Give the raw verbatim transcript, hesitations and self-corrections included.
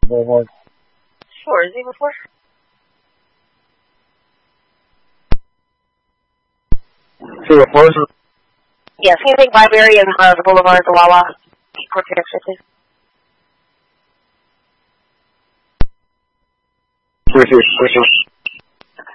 Boulevard. Sure, zero four. Zero four. Yes, can you take Library and uh, the Boulevard, the Wawa? Cortex, please. Three six, three six.